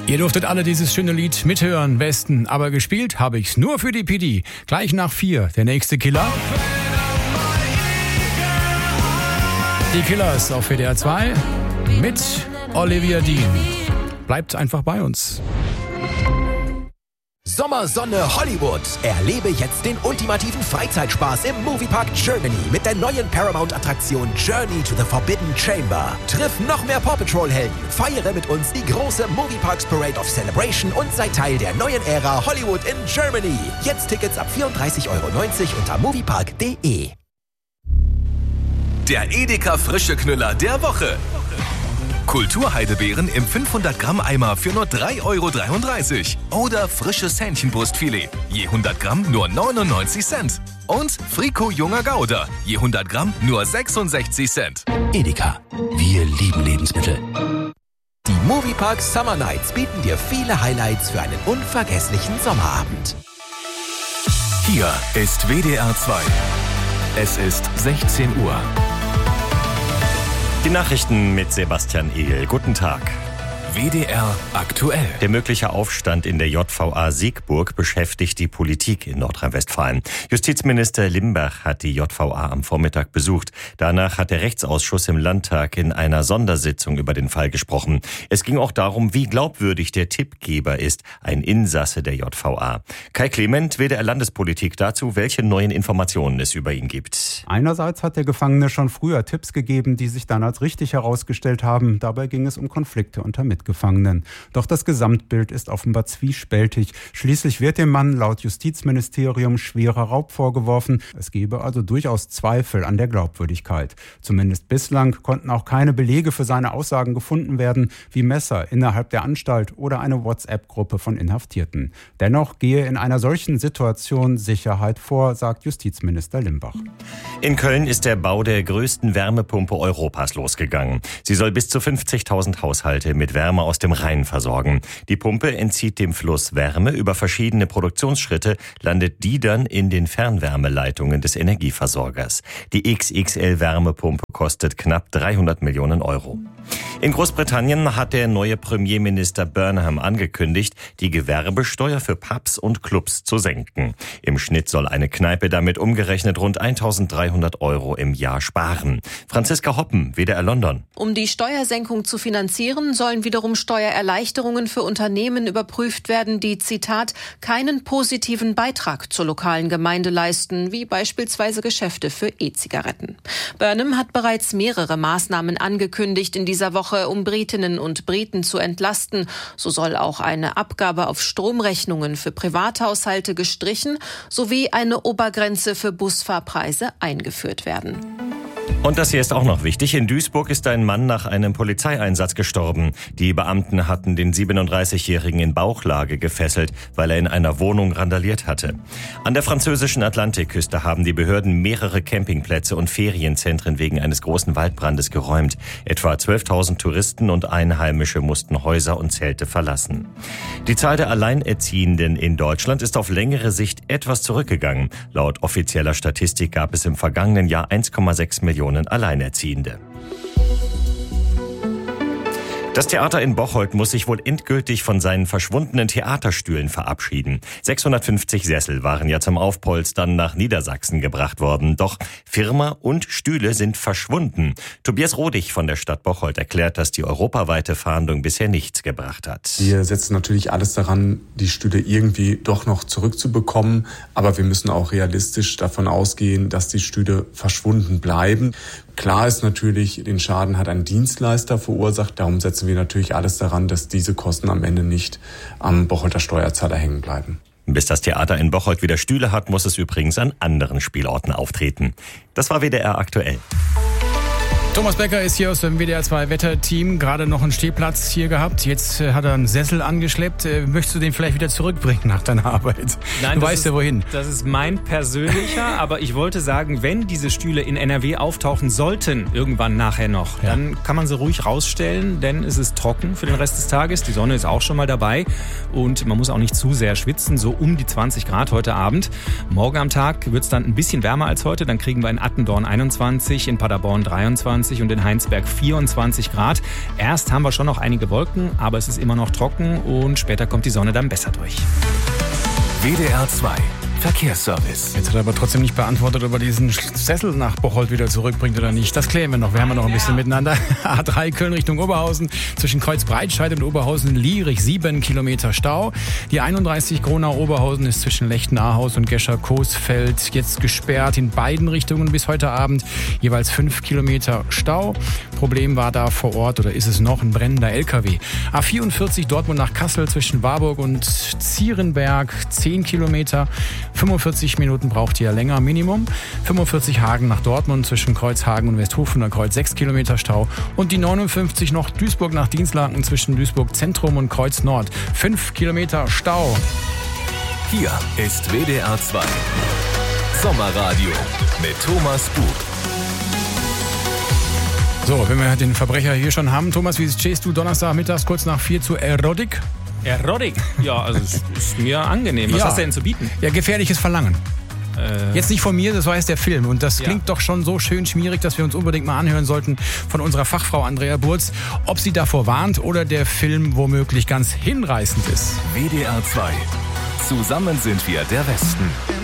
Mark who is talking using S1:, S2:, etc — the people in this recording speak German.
S1: Ihr durftet alle dieses schöne Lied mithören, besten, aber gespielt habe ich's nur für die PD. Gleich nach 4, der nächste Killer. Die Killers auf WDR 2 mit Olivia Dean. Bleibt einfach bei uns.
S2: Sommersonne Hollywood. Erlebe jetzt den ultimativen Freizeitspaß im Moviepark Germany mit der neuen Paramount-Attraktion Journey to the Forbidden Chamber. Triff noch mehr Paw Patrol-Helden, feiere mit uns die große Movieparks Parade of Celebration und sei Teil der neuen Ära Hollywood in Germany. Jetzt Tickets ab 34,90 € unter moviepark.de.
S3: Der Edeka Frische Knüller der Woche. Kulturheidelbeeren im 500 Gramm Eimer für nur 3,33 € oder frisches Hähnchenbrustfilet, je 100 Gramm nur 99 Cent. Und Frico Junger Gouda, je 100 Gramm nur 66 Cent.
S2: Edeka, wir lieben Lebensmittel. Die Moviepark Summer Nights bieten dir viele Highlights für einen unvergesslichen Sommerabend.
S3: Hier ist WDR 2. Es ist 16 Uhr.
S4: Die Nachrichten mit Sebastian Ehl. Guten Tag.
S3: WDR aktuell.
S4: Der mögliche Aufstand in der JVA Siegburg beschäftigt die Politik in Nordrhein-Westfalen. Justizminister Limberg hat die JVA am Vormittag besucht. Danach hat der Rechtsausschuss im Landtag in einer Sondersitzung über den Fall gesprochen. Es ging auch darum, wie glaubwürdig der Tippgeber ist, ein Insasse der JVA. Kai Clement, WDR Landespolitik, dazu, welche neuen Informationen es über ihn gibt.
S5: Einerseits hat der Gefangene schon früher Tipps gegeben, die sich dann als richtig herausgestellt haben. Dabei ging es um Konflikte unter Mitgefangenen. Doch das Gesamtbild ist offenbar zwiespältig. Schließlich wird dem Mann laut Justizministerium schwerer Raub vorgeworfen. Es gebe also durchaus Zweifel an der Glaubwürdigkeit. Zumindest bislang konnten auch keine Belege für seine Aussagen gefunden werden, wie Messer innerhalb der Anstalt oder eine WhatsApp-Gruppe von Inhaftierten. Dennoch gehe in einer solchen Situation Sicherheit vor, sagt Justizminister Limberg.
S4: In Köln ist der Bau der größten Wärmepumpe Europas losgegangen. Sie soll bis zu 50.000 Haushalte mit Wärme aus dem Rhein versorgen. Die Pumpe entzieht dem Fluss Wärme. Über verschiedene Produktionsschritte landet die dann in den Fernwärmeleitungen des Energieversorgers. Die XXL-Wärmepumpe kostet knapp 300 Millionen €. In Großbritannien hat der neue Premierminister Burnham angekündigt, die Gewerbesteuer für Pubs und Clubs zu senken. Im Schnitt soll eine Kneipe damit umgerechnet rund 1.300 € im Jahr sparen. Franziska Hoppen, WDR London.
S6: Um die Steuersenkung zu finanzieren, sollen wiederum Steuererleichterungen für Unternehmen überprüft werden, die, Zitat, keinen positiven Beitrag zur lokalen Gemeinde leisten, wie beispielsweise Geschäfte für E-Zigaretten. Burnham hat bereits mehrere Maßnahmen angekündigt in dieser Woche, um Britinnen und Briten zu entlasten. So soll auch eine Abgabe auf Stromrechnungen für Privathaushalte gestrichen sowie eine Obergrenze für Busfahrpreise eingeführt werden.
S4: Und das hier ist auch noch wichtig. In Duisburg ist ein Mann nach einem Polizeieinsatz gestorben. Die Beamten hatten den 37-Jährigen in Bauchlage gefesselt, weil er in einer Wohnung randaliert hatte. An der französischen Atlantikküste haben die Behörden mehrere Campingplätze und Ferienzentren wegen eines großen Waldbrandes geräumt. Etwa 12.000 Touristen und Einheimische mussten Häuser und Zelte verlassen. Die Zahl der Alleinerziehenden in Deutschland ist auf längere Sicht etwas zurückgegangen. Laut offizieller Statistik gab es im vergangenen Jahr 1,6 Millionen Alleinerziehende. Das Theater in Bocholt muss sich wohl endgültig von seinen verschwundenen Theaterstühlen verabschieden. 650 Sessel waren ja zum Aufpolstern nach Niedersachsen gebracht worden. Doch Firma und Stühle sind verschwunden. Tobias Rodig von der Stadt Bocholt erklärt, dass die europaweite Fahndung bisher nichts gebracht hat.
S7: Wir setzen natürlich alles daran, die Stühle irgendwie doch noch zurückzubekommen. Aber wir müssen auch realistisch davon ausgehen, dass die Stühle verschwunden bleiben. Klar ist natürlich, den Schaden hat ein Dienstleister verursacht. Darum setzen wir natürlich alles daran, dass diese Kosten am Ende nicht am Bocholter Steuerzahler hängen bleiben.
S4: Bis das Theater in Bocholt wieder Stühle hat, muss es übrigens an anderen Spielorten auftreten. Das war WDR aktuell.
S1: Thomas Becker ist hier aus dem WDR 2 Wetterteam. Gerade noch einen Stehplatz hier gehabt. Jetzt hat er einen Sessel angeschleppt. Möchtest du den vielleicht wieder zurückbringen nach deiner Arbeit?
S8: Nein,
S1: du weißt ja wohin.
S8: Das ist mein persönlicher. Aber ich wollte sagen, wenn diese Stühle in NRW auftauchen sollten, irgendwann nachher noch, dann kann man sie ruhig rausstellen, denn es ist trocken für den Rest des Tages. Die Sonne ist auch schon mal dabei. Und man muss auch nicht zu sehr schwitzen. So um die 20 Grad heute Abend. Morgen am Tag wird es dann ein bisschen wärmer als heute. Dann kriegen wir in Attendorn 21, in Paderborn 23. 23 und in Heinsberg 24 Grad. Erst haben wir schon noch einige Wolken, aber es ist immer noch trocken und später kommt die Sonne dann besser durch.
S3: WDR 2 Verkehrsservice.
S1: Jetzt hat er aber trotzdem nicht beantwortet, ob er diesen Sessel nach Bocholt wieder zurückbringt oder nicht. Das klären wir noch. Wir haben ja noch ein bisschen miteinander. A3 Köln Richtung Oberhausen. Zwischen Kreuzbreitscheid und Oberhausen-Lierig 7 Kilometer Stau. Die 31 Gronau-Oberhausen ist zwischen Lechten-Ahaus und Gescher-Coesfeld jetzt gesperrt in beiden Richtungen bis heute Abend. Jeweils 5 Kilometer Stau. Problem war da vor Ort oder ist es noch ein brennender LKW. A44 Dortmund nach Kassel zwischen Warburg und Zierenberg 10 Kilometer. 45 Minuten braucht ihr länger, Minimum. 45 Hagen nach Dortmund zwischen Kreuzhagen und Westhofener Kreuz 6 Kilometer Stau. Und die 59 noch Duisburg nach Dinslaken zwischen Duisburg Zentrum und Kreuz Nord. 5 Kilometer Stau.
S3: Hier ist WDR 2 Sommerradio mit Thomas Bug.
S1: So, wenn wir den Verbrecher hier schon haben. Thomas, wie stehst du Donnerstagmittags kurz nach 4 zu Erotik?
S8: Erotik? Ja, also ist mir angenehm. Was hast du denn zu bieten?
S1: Ja, gefährliches Verlangen. Jetzt nicht von mir, das war jetzt der Film. Und das klingt doch schon so schön schmierig, dass wir uns unbedingt mal anhören sollten von unserer Fachfrau Andrea Burz, ob sie davor warnt oder der Film womöglich ganz hinreißend ist.
S3: WDR 2. Zusammen sind wir der Westen.